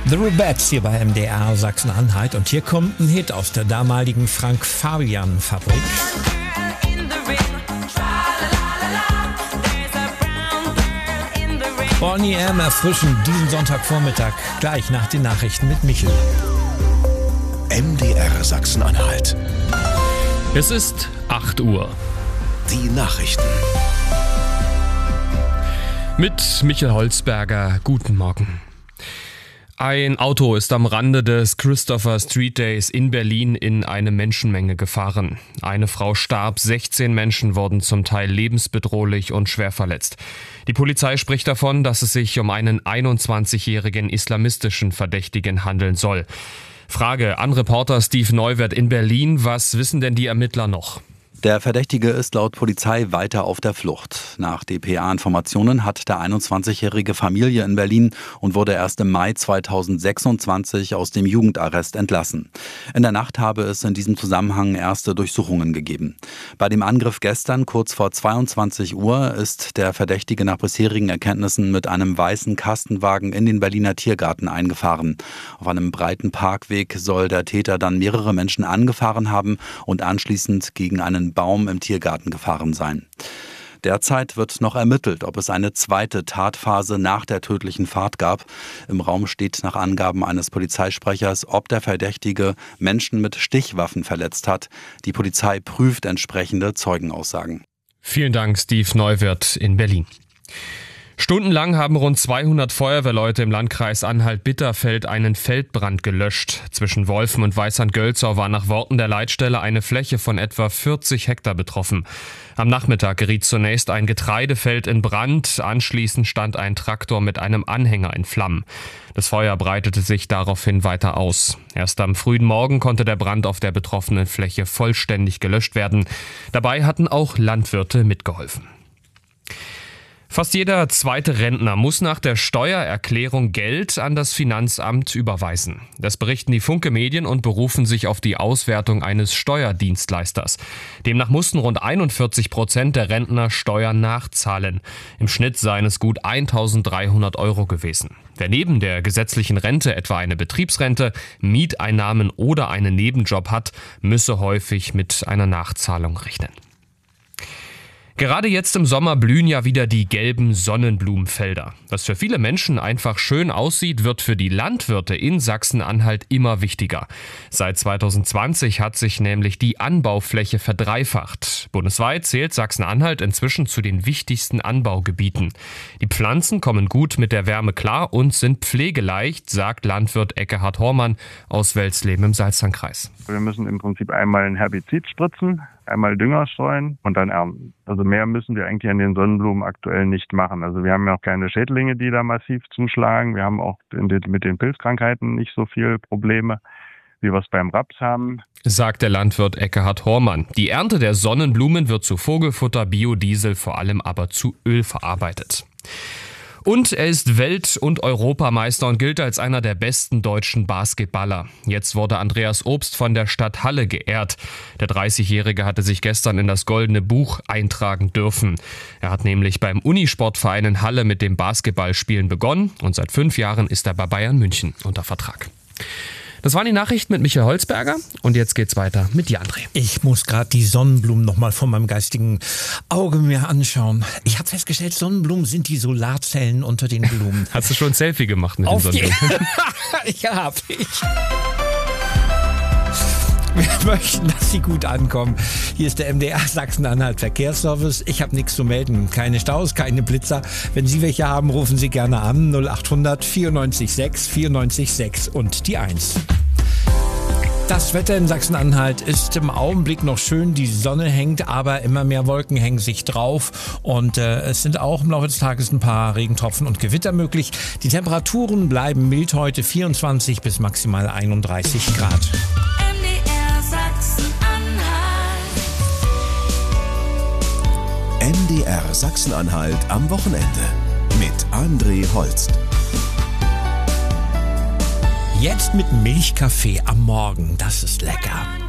The Rubettes hier bei MDR Sachsen-Anhalt und hier kommt ein Hit aus der damaligen Frank-Fabian-Fabrik. Boney M. erfrischen diesen Sonntagvormittag gleich nach den Nachrichten mit Michel. MDR Sachsen-Anhalt. Es ist 8 Uhr. Die Nachrichten. Mit Michael Holzberger, guten Morgen. Ein Auto ist am Rande des Christopher Street Days in Berlin in eine Menschenmenge gefahren. Eine Frau starb, 16 Menschen wurden zum Teil lebensbedrohlich und schwer verletzt. Die Polizei spricht davon, dass es sich um einen 21-jährigen islamistischen Verdächtigen handeln soll. Frage an Reporter Steve Neuwirth in Berlin, was wissen denn die Ermittler noch? Der Verdächtige ist laut Polizei weiter auf der Flucht. Nach dpa-Informationen hat der 21-jährige Familie in Berlin und wurde erst im Mai 2026 aus dem Jugendarrest entlassen. In der Nacht habe es in diesem Zusammenhang erste Durchsuchungen gegeben. Bei dem Angriff gestern kurz vor 22 Uhr ist der Verdächtige nach bisherigen Erkenntnissen mit einem weißen Kastenwagen in den Berliner Tiergarten eingefahren. Auf einem breiten Parkweg soll der Täter dann mehrere Menschen angefahren haben und anschließend gegen einen Baum im Tiergarten gefahren sein. Derzeit wird noch ermittelt, ob es eine zweite Tatphase nach der tödlichen Fahrt gab. Im Raum steht nach Angaben eines Polizeisprechers, ob der Verdächtige Menschen mit Stichwaffen verletzt hat. Die Polizei prüft entsprechende Zeugenaussagen. Vielen Dank, Steve Neuwirth in Berlin. Stundenlang haben rund 200 Feuerwehrleute im Landkreis Anhalt-Bitterfeld einen Feldbrand gelöscht. Zwischen Wolfen und Weißand-Gölzau war nach Worten der Leitstelle eine Fläche von etwa 40 Hektar betroffen. Am Nachmittag geriet zunächst ein Getreidefeld in Brand, anschließend stand ein Traktor mit einem Anhänger in Flammen. Das Feuer breitete sich daraufhin weiter aus. Erst am frühen Morgen konnte der Brand auf der betroffenen Fläche vollständig gelöscht werden. Dabei hatten auch Landwirte mitgeholfen. Fast jeder zweite Rentner muss nach der Steuererklärung Geld an das Finanzamt überweisen. Das berichten die Funke Medien und berufen sich auf die Auswertung eines Steuerdienstleisters. Demnach mussten rund 41% der Rentner Steuern nachzahlen. Im Schnitt seien es gut 1.300 € gewesen. Wer neben der gesetzlichen Rente etwa eine Betriebsrente, Mieteinnahmen oder einen Nebenjob hat, müsse häufig mit einer Nachzahlung rechnen. Gerade jetzt im Sommer blühen ja wieder die gelben Sonnenblumenfelder. Was für viele Menschen einfach schön aussieht, wird für die Landwirte in Sachsen-Anhalt immer wichtiger. Seit 2020 hat sich nämlich die Anbaufläche verdreifacht. Bundesweit zählt Sachsen-Anhalt inzwischen zu den wichtigsten Anbaugebieten. Die Pflanzen kommen gut mit der Wärme klar und sind pflegeleicht, sagt Landwirt Ekkehard Hormann aus Welsleben im Salzlandkreis. Wir müssen im Prinzip einmal ein Herbizid spritzen, einmal Dünger streuen und dann ernten. Also mehr müssen wir eigentlich an den Sonnenblumen aktuell nicht machen. Also wir haben ja auch keine Schädlinge, die da massiv zuschlagen. Wir haben auch mit den Pilzkrankheiten nicht so viel Probleme, wie wir es beim Raps haben, sagt der Landwirt Ekkehard Hormann. Die Ernte der Sonnenblumen wird zu Vogelfutter, Biodiesel, vor allem aber zu Öl verarbeitet. Und er ist Welt- und Europameister und gilt als einer der besten deutschen Basketballer. Jetzt wurde Andreas Obst von der Stadt Halle geehrt. Der 30-Jährige hatte sich gestern in das Goldene Buch eintragen dürfen. Er hat nämlich beim Unisportverein in Halle mit dem Basketballspielen begonnen und seit 5 Jahren ist er bei Bayern München unter Vertrag. Das waren die Nachrichten mit Michael Holzberger und jetzt geht's weiter mit Jan André. Ich muss gerade die Sonnenblumen nochmal vor meinem geistigen Auge mir anschauen. Ich habe festgestellt, Sonnenblumen sind die Solarzellen unter den Blumen. Hast du schon ein Selfie gemacht mit den Sonnenblumen? Ja, hab ich. Wir möchten, dass Sie gut ankommen. Hier ist der MDR Sachsen-Anhalt Verkehrsservice. Ich habe nichts zu melden. Keine Staus, keine Blitzer. Wenn Sie welche haben, rufen Sie gerne an. 0800 94 6 94 6 und die 1. Das Wetter in Sachsen-Anhalt ist im Augenblick noch schön. Die Sonne hängt, aber immer mehr Wolken hängen sich drauf. Und es sind auch im Laufe des Tages ein paar Regentropfen und Gewitter möglich. Die Temperaturen bleiben mild heute, 24 bis maximal 31 Grad. MDR Sachsen-Anhalt am Wochenende mit André Holst. Jetzt mit Milchkaffee am Morgen, das ist lecker.